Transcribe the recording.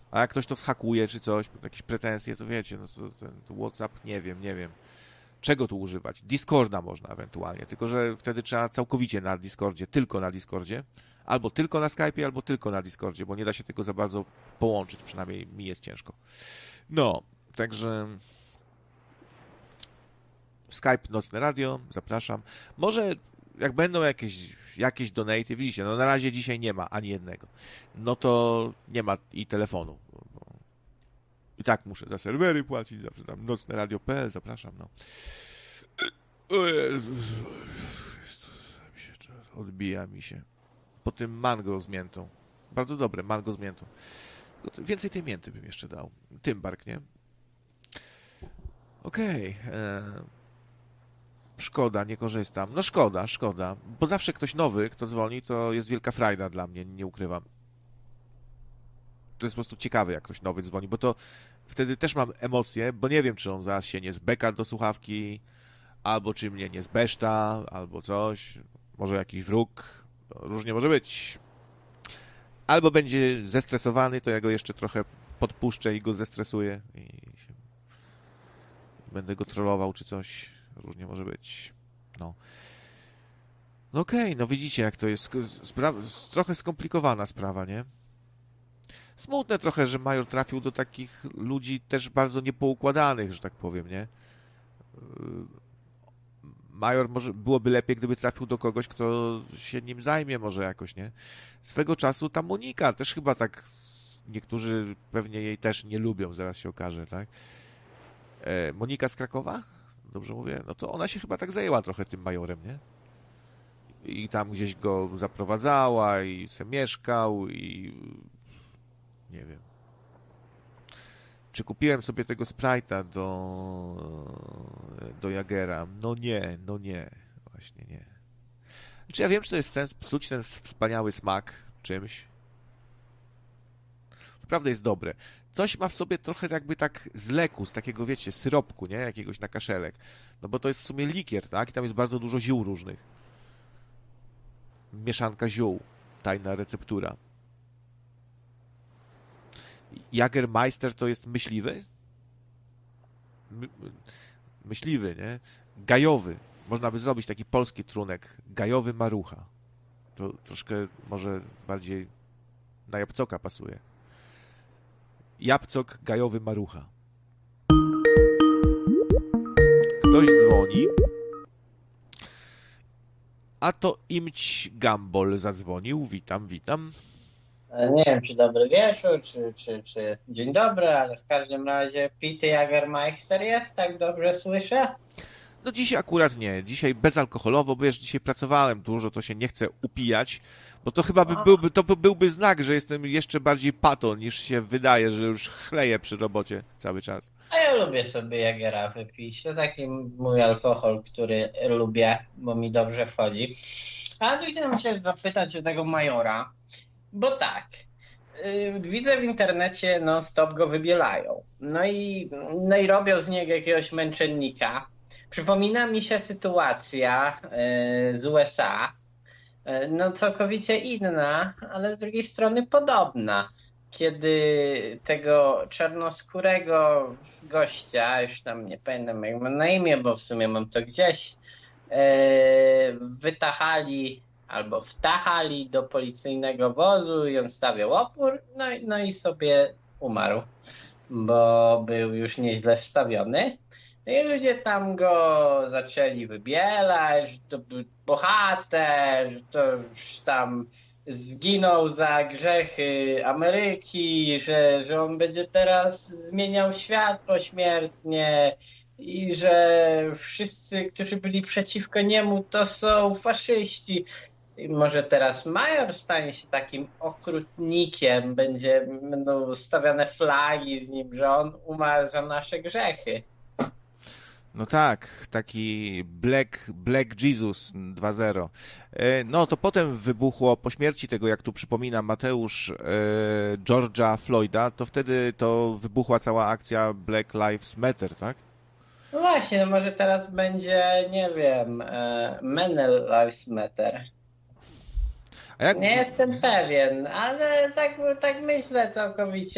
A jak ktoś to schakuje czy coś, jakieś pretensje, to wiecie, no to WhatsApp, nie wiem. Czego tu używać? Discorda można ewentualnie, tylko że wtedy trzeba całkowicie na Discordzie, tylko na Discordzie, albo tylko na Skype'ie, albo tylko na Discordzie, bo nie da się tego za bardzo połączyć, przynajmniej mi jest ciężko. No, także Skype Nocne Radio, zapraszam. Może jak będą jakieś donaty, widzicie, no na razie dzisiaj nie ma ani jednego, no to nie ma i telefonu. I tak muszę za serwery płacić, zawsze tam nocneradio.pl, zapraszam, no. O Jezus, odbija mi się. Po tym mango z miętą. Bardzo dobre, mango z miętą. Więcej tej mięty bym jeszcze dał. Tymbark, nie? Okej. Szkoda, nie korzystam. No szkoda. Bo zawsze ktoś nowy, kto dzwoni, to jest wielka frajda dla mnie, nie ukrywam. To jest po prostu ciekawe, jak ktoś nowy dzwoni, bo to wtedy też mam emocje, bo nie wiem, czy on zaraz się nie zbeka do słuchawki, albo czy mnie nie zbeszta, albo coś. Może jakiś wróg. Różnie może być. Albo będzie zestresowany, to ja go jeszcze trochę podpuszczę i go zestresuję. Będę go trollował, czy coś. Różnie może być. No. No okej, no widzicie, jak to jest trochę skomplikowana sprawa, nie? Smutne trochę, że Major trafił do takich ludzi też bardzo niepoukładanych, że tak powiem, nie? Major może byłoby lepiej, gdyby trafił do kogoś, kto się nim zajmie może jakoś, nie? Swego czasu ta Monika też chyba tak, niektórzy pewnie jej też nie lubią, zaraz się okaże, tak? Monika z Krakowa? Dobrze mówię? No to ona się chyba tak zajęła trochę tym Majorem, nie? I tam gdzieś go zaprowadzała i se mieszkał i nie wiem. Czy kupiłem sobie tego Sprite'a do Jagera? No nie. Właśnie nie. Czy ja wiem, czy to jest sens psuć ten wspaniały smak czymś? Naprawdę jest dobre. Coś ma w sobie trochę jakby tak z leku, z takiego, wiecie, syropku, nie? Jakiegoś na kaszelek. No bo to jest w sumie likier, tak? I tam jest bardzo dużo ziół różnych. Mieszanka ziół. Tajna receptura. Jagermeister to jest myśliwy? Myśliwy, nie? Gajowy. Można by zrobić taki polski trunek. Gajowy marucha. To troszkę może bardziej na Jabłcoka pasuje. Jabłcok gajowy marucha. Ktoś dzwoni. A to Imć Gambol zadzwonił. Witam. Nie wiem, czy dobry wieczór, czy dzień dobry, ale w każdym razie Pity Jagermeister jest, tak dobrze słyszę? No dzisiaj akurat nie. Dzisiaj bezalkoholowo, bo wiesz, dzisiaj pracowałem dużo, to się nie chcę upijać, bo to chyba byłby znak, że jestem jeszcze bardziej pato, niż się wydaje, że już chleję przy robocie cały czas. A ja lubię sobie Jagera wypić. To taki mój alkohol, który lubię, bo mi dobrze wchodzi. A tu chciałem się zapytać o tego Majora, bo tak, widzę w internecie non-stop go wybielają. No i robią z niego jakiegoś męczennika. Przypomina mi się sytuacja z USA, no całkowicie inna, ale z drugiej strony podobna. Kiedy tego czarnoskórego gościa, już tam nie pamiętam jak ma na imię, bo w sumie mam to gdzieś, wytachali albo wtachali do policyjnego wozu i on stawiał opór, no i sobie umarł, bo był już nieźle wstawiony. I ludzie tam go zaczęli wybielać, że to był bohater, że to już tam zginął za grzechy Ameryki, że on będzie teraz zmieniał świat pośmiertnie i że wszyscy, którzy byli przeciwko niemu, to są faszyści. I może teraz Major stanie się takim okrutnikiem, będą stawiane flagi z nim, że on umarł za nasze grzechy. No tak, taki Black Jesus 2.0. No to potem wybuchło, po śmierci tego, jak tu przypomina Mateusz, George'a Floyda, to wtedy to wybuchła cała akcja Black Lives Matter, tak? No właśnie, no może teraz będzie, nie wiem, Men Lives Matter. Nie jestem pewien, ale tak myślę całkowicie.